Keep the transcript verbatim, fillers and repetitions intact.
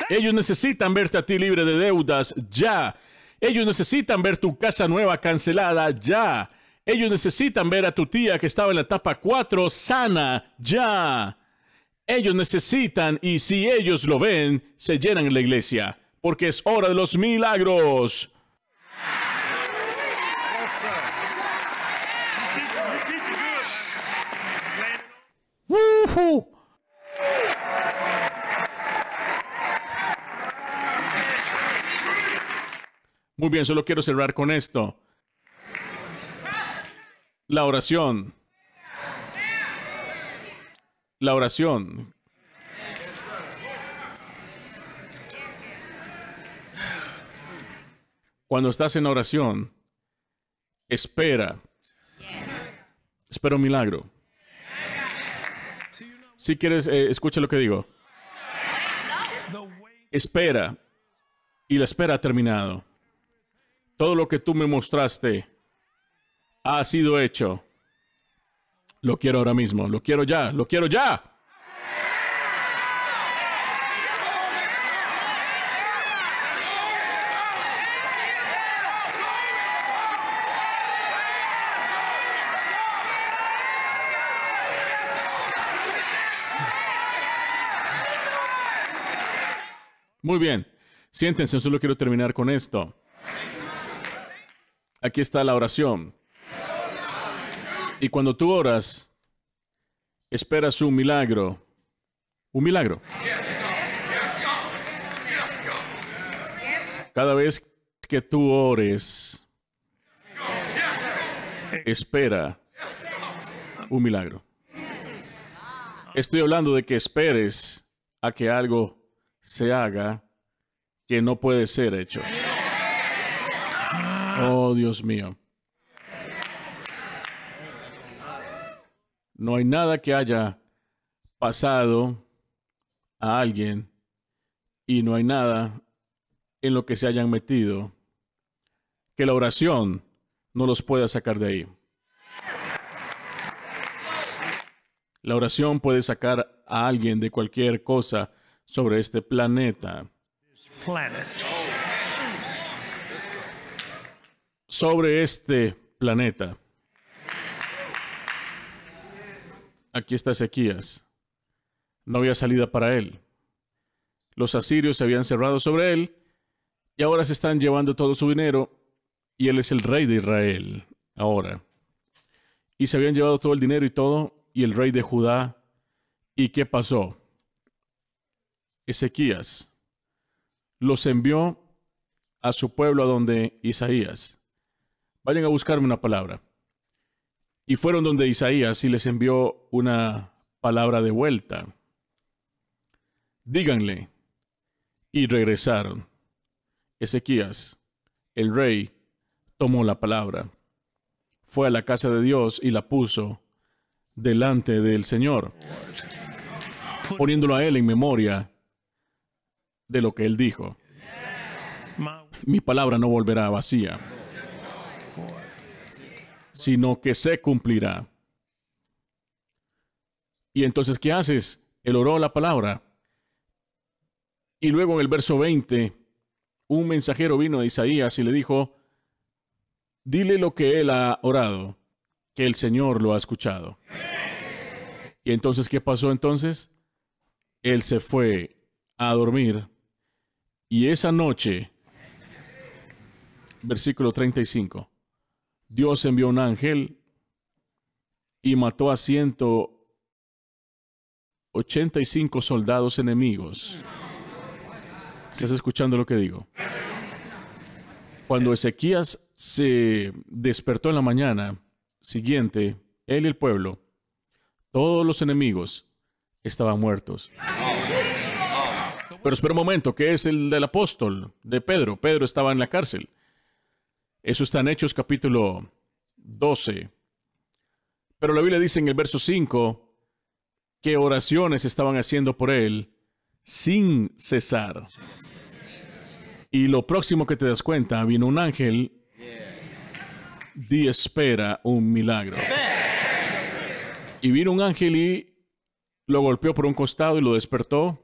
Ellos necesitan verte a ti libre de deudas ya. Ellos necesitan ver tu casa nueva cancelada ya. Ellos necesitan ver a tu tía que estaba en la etapa cuatro sana ya. Ellos necesitan, y si ellos lo ven, se llenan en la iglesia, porque es hora de los milagros. ¡Woohoo! Muy bien, solo quiero cerrar con esto. La oración. La oración. Cuando estás en oración, espera. Espera un milagro. Si quieres, eh, escucha lo que digo. Espera. Y la espera ha terminado. Todo lo que tú me mostraste ha sido hecho. Lo quiero ahora mismo. Lo quiero ya. Lo quiero ya. Muy bien. Siéntense. Solo quiero terminar con esto. Aquí está la oración. Y cuando tú oras, esperas un milagro. Un milagro. Cada vez que tú ores, espera un milagro. Estoy hablando de que esperes a que algo se haga que no puede ser hecho. Oh, Dios mío. No hay nada que haya pasado a alguien y no hay nada en lo que se hayan metido que la oración no los pueda sacar de ahí. La oración puede sacar a alguien de cualquier cosa sobre este planeta. Sobre este planeta. Aquí está Ezequías. No había salida para él. Los asirios se habían cerrado sobre él y ahora se están llevando todo su dinero y él es el rey de Israel ahora. Y se habían llevado todo el dinero y todo y el rey de Judá. ¿Y qué pasó? Ezequías los envió a su pueblo a donde Isaías. Vayan a buscarme una palabra. Y fueron donde Isaías y les envió una palabra de vuelta. Díganle. Y regresaron. Ezequías, el rey, tomó la palabra. Fue a la casa de Dios y la puso delante del Señor, poniéndolo a él en memoria de lo que él dijo. Mi palabra no volverá vacía, sino que se cumplirá. Y entonces, ¿qué haces? Él oró la palabra. Y luego en el verso veinte, un mensajero vino a Isaías y le dijo, dile lo que él ha orado, que el Señor lo ha escuchado. Y entonces, ¿qué pasó entonces? Él se fue a dormir. Y esa noche, versículo treinta y cinco, Dios envió un ángel y mató a ciento ochenta y cinco soldados enemigos. ¿Estás escuchando lo que digo? Cuando Ezequías se despertó en la mañana siguiente, él y el pueblo, todos los enemigos estaban muertos. Pero espera un momento, ¿qué es el del apóstol, de Pedro? Pedro estaba en la cárcel. Eso está en Hechos capítulo doce. Pero la Biblia dice en el verso cinco que oraciones estaban haciendo por él sin cesar. Y lo próximo que te das cuenta, vino un ángel y espera un milagro. Y vino un ángel y lo golpeó por un costado y lo despertó.